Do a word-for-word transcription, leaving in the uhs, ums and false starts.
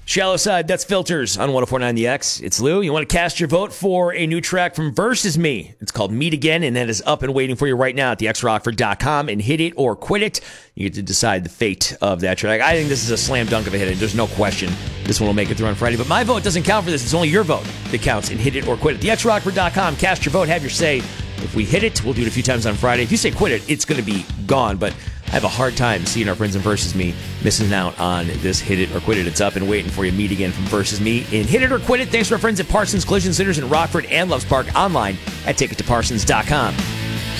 Shallow Side, that's Filters on one oh four point nine The X. It's Lou. You want to cast your vote for a new track from Versus Me. It's called Meet Again, and that is up and waiting for you right now at the x rockford dot com. And hit it or quit it. You get to decide the fate of that track. I think this is a slam dunk of a hit it. There's no question this one will make it through on Friday. But my vote doesn't count for this. It's only your vote that counts. And hit it or quit it. the x rockford dot com. Cast your vote. Have your say. If we hit it, we'll do it a few times on Friday. If you say quit it, it's going to be gone. But I have a hard time seeing our friends in Versus Me missing out on this hit it or quit it. It's up and waiting for you. Meet Again from Versus Me in Hit It or Quit It. Thanks to our friends at Parsons Collision Centers in Rockford and Loves Park, online at ticket to parsons dot com.